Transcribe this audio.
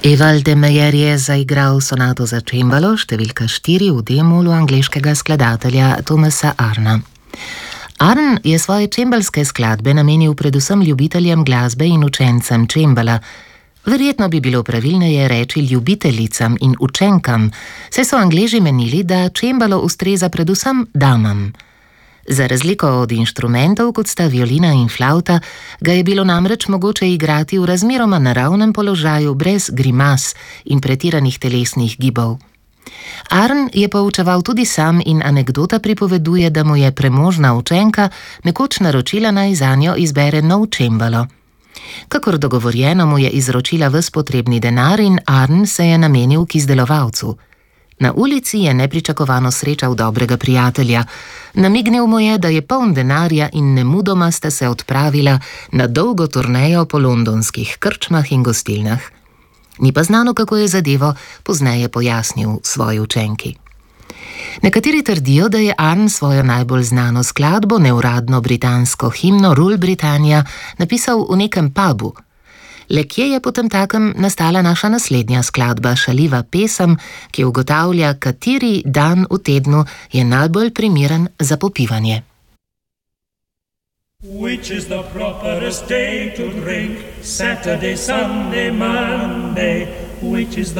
Ewald de Meyer je zaigral sonato za cembalo številka 4 v D-molu angleškega skladatelja Thomasa Arna. Arn je svoje cembalske skladbe namenil predvsem ljubiteljem glasbe in učencem cembala. Verjetno bi bilo pravilneje reči ljubiteljicam in učenkam, saj so Angleži menili, da cembalo ustreza predvsem damam. Za razliko od inštrumentov, kot sta violina in flavta, ga je bilo namreč mogoče igrati v razmeroma naravnem položaju brez grimas in pretiranih telesnih gibov. Arn je poučeval tudi sam in anekdota pripoveduje, da mu je premožna učenka nekoč naročila, naj zanjo izbere nov cembalo. Kakor dogovorjeno, mu je izročila ves potrebni denar in Arn se je namenil k izdelovalcu. Na ulici je nepričakovano srečal dobrega prijatelja. Namignil mu je, da je poln denarja in nemudoma sta se odpravila na dolgo turnejo po londonskih krčmah in gostilnah. Ni pa znano, kako je zadevo pozneje pojasnil svoji učenki. Nekateri trdijo, da je Arn svojo najbolj znano skladbo, neuradno britansko himno Rule Britannia, napisal v nekem pubu. Le kje je potemtakem nastala naša naslednja skladba, šaljiva pesem, ki ugotavlja, kateri dan v tednu je najbolj primeren za popivanje. Which is the properest day to drink? Saturday, Sunday, Monday. Which is the